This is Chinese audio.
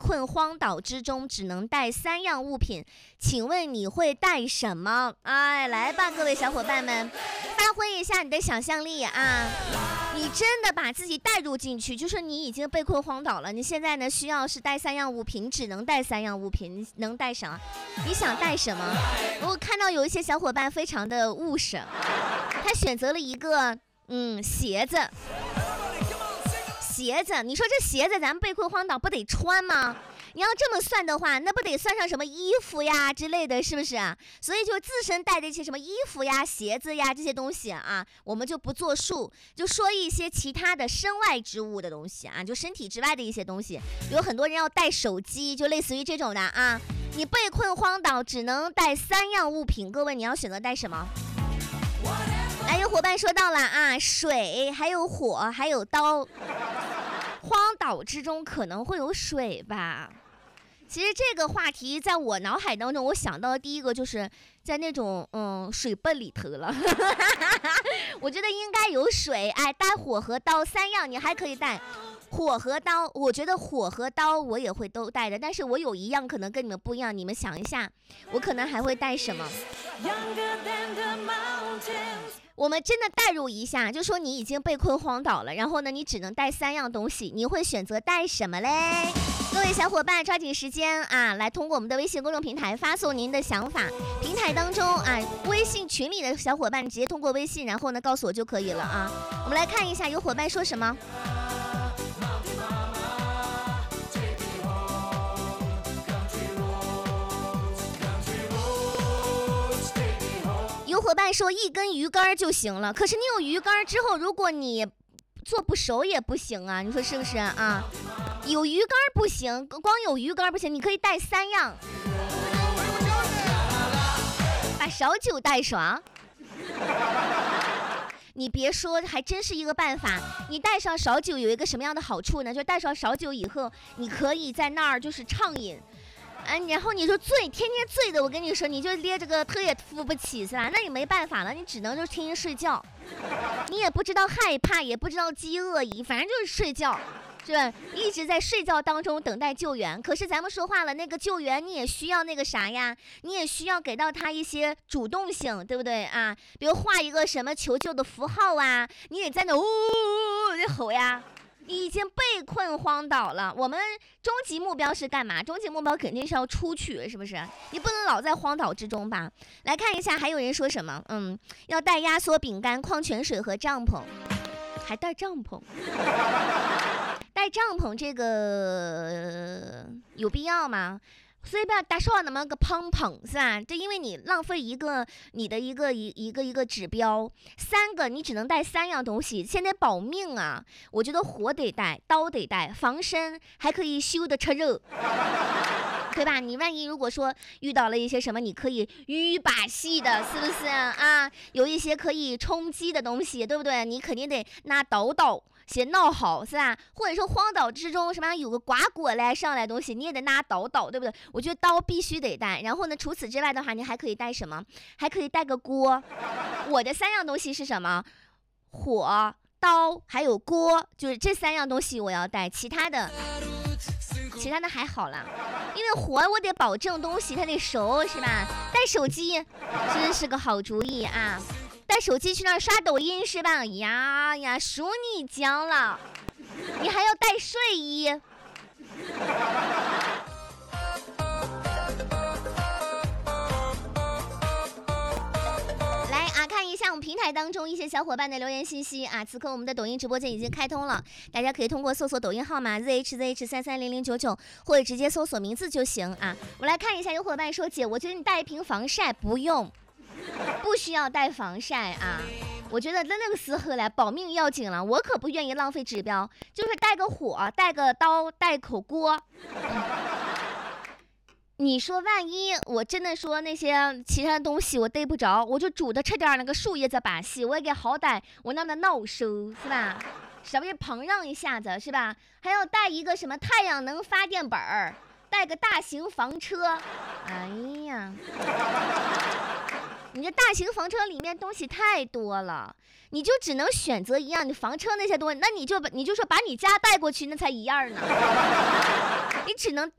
困荒岛之中只能带3样物品，请问你会带什么？哎，来吧，各位小伙伴们，发挥一下你的想象力啊！你真的把自己带入进去，就是你已经被困荒岛了，你现在呢需要是带3样物品，你只能带3样物品，你能带什么？你想带什么？我看到有一些小伙伴非常的务实，他选择了一个鞋子。鞋子，你说这鞋子咱们被困荒岛不得穿吗？你要这么算的话，那不得算上什么衣服呀之类的，是不是啊？所以就自身带的一些什么衣服呀、鞋子呀这些东西啊，我们就不作数，就说一些其他的身外之物的东西啊，就身体之外的一些东西。有很多人要带手机，就类似于这种的啊。你被困荒岛只能带3样物品，各位你要选择带什么？来，有伙伴说到了啊，水，还有火，还有刀。荒岛之中可能会有水吧？其实这个话题在我脑海当中，我想到的第一个就是在那种水泵里头了。我觉得应该有水，哎，带火和刀3样，你还可以带。火和刀，我觉得火和刀我也会都带的，但是我有一样可能跟你们不一样，你们想一下，我可能还会带什么？我们真的代入一下，就说你已经被困荒岛了，然后呢，你只能带3样东西，你会选择带什么嘞？各位小伙伴，抓紧时间啊，来通过我们的微信公众平台发送您的想法。平台当中啊，微信群里的小伙伴直接通过微信，然后呢告诉我就可以了啊。我们来看一下有伙伴说什么。有伙伴说1根鱼竿就行了，可是你有鱼竿之后，如果你做不熟也不行啊，你说是不是啊？有鱼竿不行，光有鱼竿不行，你可以带3样，把烧酒带上。你别说，还真是一个办法。你带上烧酒有一个什么样的好处呢？就带上烧酒以后，你可以在那儿就是畅饮。然后你说醉，天天醉的，我跟你说，你就连这个头也扶不起是吧？那你没办法了，你只能就天天睡觉，你也不知道害怕，也不知道饥饿疑，反正就是睡觉，是吧？一直在睡觉当中等待救援。可是咱们说话了，那个救援你也需要那个啥呀？你也需要给到他一些主动性，对不对啊？比如画一个什么求救的符号啊，你得在那就吼呀。你已经被困荒岛了，我们终极目标是干嘛？终极目标肯定是要出去，是不是？你不能老在荒岛之中吧？来看一下，还有人说什么？要带压缩饼干、矿泉水和帐篷，还带帐篷？带帐篷这个有必要吗？所以不要打说那么个砰砰是吧？就因为你浪费你的一个指标，3个你只能带3样东西，现在保命啊！我觉得火得带，刀得带，防身还可以修的吃肉，对吧？你万一如果说遇到了一些什么，你可以预把戏的，是不是啊？有一些可以冲击的东西，对不对？你肯定得拿刀先闹好是吧？或者说荒岛之中什么有个瓜果来上来的东西，你也得拿刀，对不对？我觉得刀必须得带。然后呢，除此之外的话，你还可以带什么？还可以带个锅。我的3样东西是什么？火、刀还有锅，就是这3样东西我要带，其他的还好啦，因为火我得保证东西它得熟是吧？带手机真是个好主意啊！带手机去那儿刷抖音是吧？呀，数你讲了，你还要带睡衣。来啊，看一下我们平台当中一些小伙伴的留言信息啊。此刻我们的抖音直播间已经开通了，大家可以通过搜索抖音号码 ZHZH330099，或者直接搜索名字就行啊。我来看一下，有伙伴说姐，我觉得你带一瓶防晒不用。不需要带防晒啊，我觉得在那个时候来保命要紧了，我可不愿意浪费指标，就是带个火，带个刀，带口锅。你说万一我真的说那些其他的东西我带不着，我就煮的吃点那个树叶子把戏，我也给好歹我让它闹收是吧？稍微膨胀一下子是吧？还要带一个什么太阳能发电板儿，带个大型房车。哎呀，你这大型房车里面东西太多了，你就只能选择一样。你房车那些东西，那你就说把你家带过去，那才一样呢。你只能带